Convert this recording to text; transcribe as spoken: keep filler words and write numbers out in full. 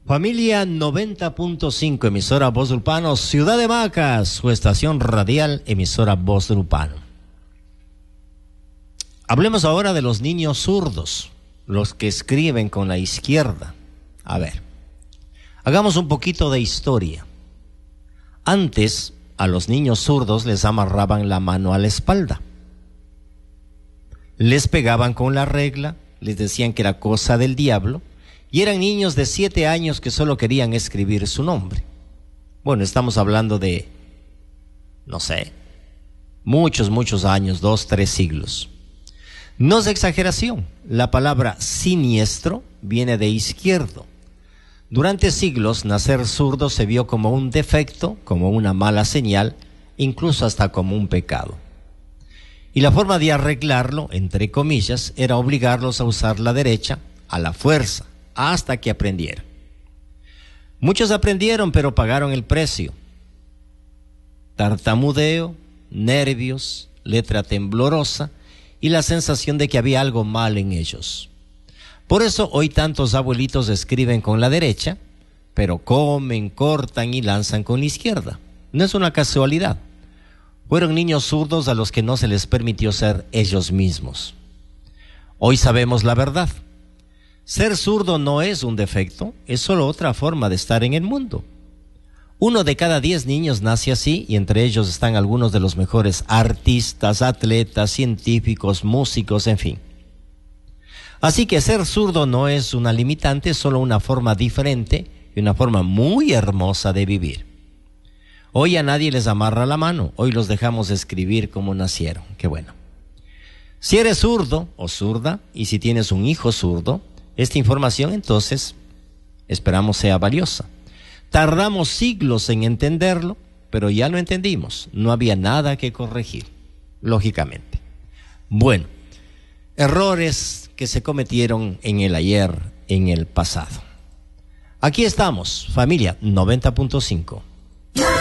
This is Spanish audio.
Familia noventa punto cinco, emisora Voz del Upano, Ciudad de Macas, su estación radial, emisora Voz del Upano. Hablemos ahora de los niños zurdos, los que escriben con la izquierda. A ver, hagamos un poquito de historia. Antes, a los niños zurdos les amarraban la mano a la espalda. Les pegaban con la regla, les decían que era cosa del diablo, y eran niños de siete años que solo querían escribir su nombre. Bueno, estamos hablando de, no sé, muchos, muchos años, dos, tres siglos. No es exageración, la palabra siniestro viene de izquierdo. Durante siglos, nacer zurdo se vio como un defecto, como una mala señal, incluso hasta como un pecado. Y la forma de arreglarlo, entre comillas, era obligarlos a usar la derecha a la fuerza, hasta que aprendieran. Muchos aprendieron, pero pagaron el precio. Tartamudeo, nervios, letra temblorosa y la sensación de que había algo mal en ellos. Por eso hoy tantos abuelitos escriben con la derecha, pero comen, cortan y lanzan con la izquierda. No es una casualidad. Fueron niños zurdos a los que no se les permitió ser ellos mismos. Hoy sabemos la verdad. Ser zurdo no es un defecto, es solo otra forma de estar en el mundo. Uno de cada diez niños nace así, y entre ellos están algunos de los mejores artistas, atletas, científicos, músicos, en fin. Así que ser zurdo no es una limitante, es solo una forma diferente y una forma muy hermosa de vivir. Hoy a nadie les amarra la mano, hoy los dejamos escribir como nacieron. Qué bueno. Si eres zurdo o zurda, y si tienes un hijo zurdo, esta información entonces esperamos sea valiosa. Tardamos siglos en entenderlo, pero ya lo entendimos. No había nada que corregir, lógicamente. Bueno, errores que se cometieron en el ayer, en el pasado. Aquí estamos, familia noventa punto cinco.